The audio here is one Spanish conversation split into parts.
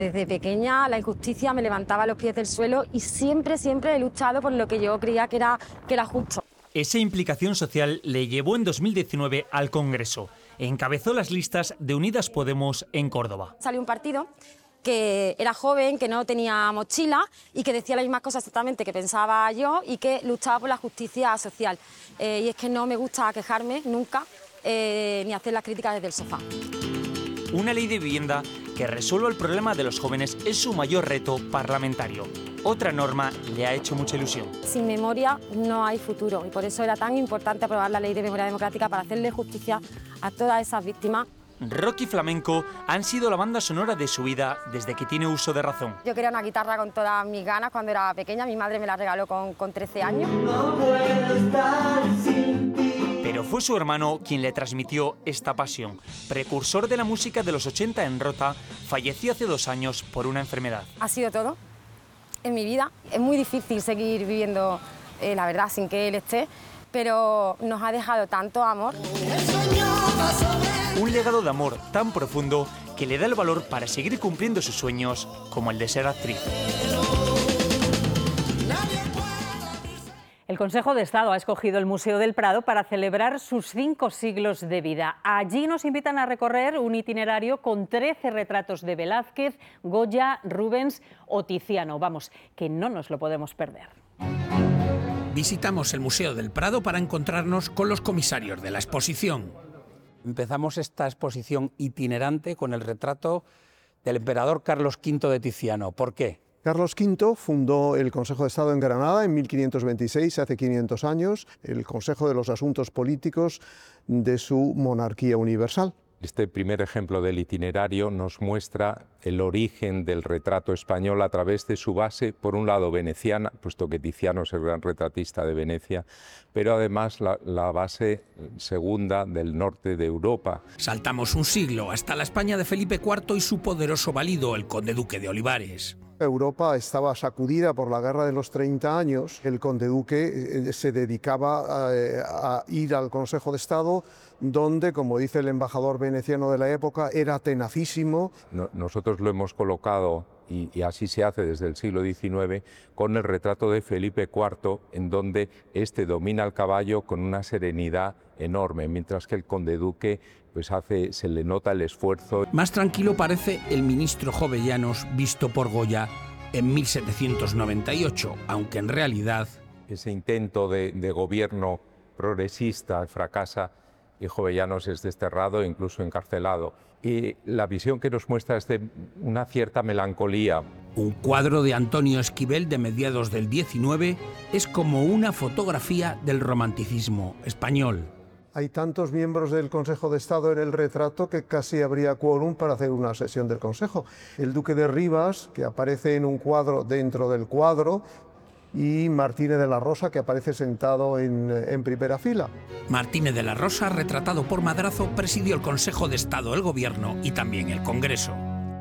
Desde pequeña la injusticia me levantaba los pies del suelo y siempre he luchado por lo que yo creía que era justo. Esa implicación social le llevó en 2019 al Congreso. Encabezó las listas de Unidas Podemos en Córdoba. Salió un partido que era joven, que no tenía mochila y que decía las mismas cosas exactamente que pensaba yo y que luchaba por la justicia social. Y es que no me gusta quejarme nunca ni hacer las críticas desde el sofá. Una ley de vivienda que resuelva el problema de los jóvenes es su mayor reto parlamentario. Otra norma le ha hecho mucha ilusión. Sin memoria no hay futuro y por eso era tan importante aprobar la ley de memoria democrática para hacerle justicia a todas esas víctimas. Rock y flamenco han sido la banda sonora de su vida desde que tiene uso de razón. Yo quería una guitarra con todas mis ganas cuando era pequeña, mi madre me la regaló con 13 años. No puedo estar sin ti. Pero fue su hermano quien le transmitió esta pasión. Precursor de la música de los 80 en Rota, falleció hace 2 años por una enfermedad. Ha sido todo en mi vida. Es muy difícil seguir viviendo, la verdad, sin que él esté, pero nos ha dejado tanto amor. Un legado de amor tan profundo que le da el valor para seguir cumpliendo sus sueños, como el de ser actriz. El Consejo de Estado ha escogido el Museo del Prado para celebrar sus 5 siglos de vida. Allí nos invitan a recorrer un itinerario con 13 retratos de Velázquez, Goya, Rubens o Tiziano. Vamos, que no nos lo podemos perder. Visitamos el Museo del Prado para encontrarnos con los comisarios de la exposición. Empezamos esta exposición itinerante con el retrato del emperador Carlos V de Tiziano. ¿Por qué? Carlos V fundó el Consejo de Estado en Granada en 1526, hace 500 años, el Consejo de los Asuntos Políticos de su monarquía universal. Este primer ejemplo del itinerario nos muestra el origen del retrato español a través de su base, por un lado veneciana, puesto que Tiziano es el gran retratista de Venecia, pero además la base segunda del norte de Europa. Saltamos un siglo hasta la España de Felipe IV y su poderoso valido, el conde duque de Olivares. Europa estaba sacudida por la Guerra de los 30 años. El conde duque se dedicaba a ir al Consejo de Estado, donde, como dice el embajador veneciano de la época, era tenacísimo. Nosotros lo hemos colocado, y así se hace desde el siglo XIX, con el retrato de Felipe IV, en donde este domina el caballo con una serenidad enorme, mientras que el conde duque se le nota el esfuerzo. Más tranquilo parece el ministro Jovellanos, visto por Goya en 1798, aunque en realidad ese intento de gobierno progresista fracasa y Jovellanos es desterrado e incluso encarcelado. Y la visión que nos muestra es de una cierta melancolía. Un cuadro de Antonio Esquivel de mediados del 19 es como una fotografía del romanticismo español. Hay tantos miembros del Consejo de Estado en el retrato que casi habría quórum para hacer una sesión del Consejo. El duque de Rivas, que aparece en un cuadro dentro del cuadro, y Martínez de la Rosa, que aparece sentado en primera fila. Martínez de la Rosa, retratado por Madrazo, presidió el Consejo de Estado, el Gobierno y también el Congreso.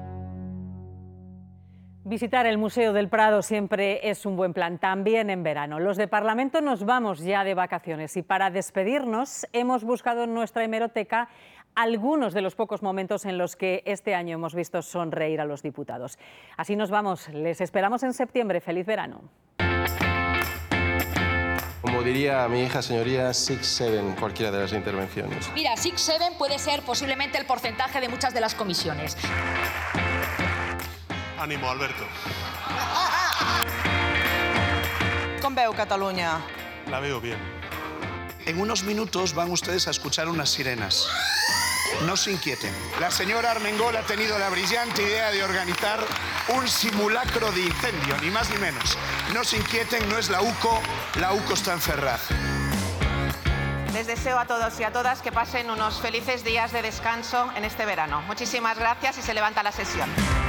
Visitar el Museo del Prado siempre es un buen plan, también en verano. Los de Parlamento nos vamos ya de vacaciones y para despedirnos hemos buscado en nuestra hemeroteca algunos de los pocos momentos en los que este año hemos visto sonreír a los diputados. Así nos vamos, les esperamos en septiembre. ¡Feliz verano! Como diría mi hija, señoría, 6-7 cualquiera de las intervenciones. Mira, 6-7 puede ser posiblemente el porcentaje de muchas de las comisiones. Ánimo, Alberto. Com veu Catalunya? La veo bien. En unos minutos van ustedes a escuchar unas sirenas. No se inquieten. La señora Armengol ha tenido la brillante idea de organizar un simulacro de incendio, ni más ni menos. No se inquieten, no es la UCO está en Ferraz. Les deseo a todos y a todas que pasen unos felices días de descanso en este verano. Muchísimas gracias y se levanta la sesión.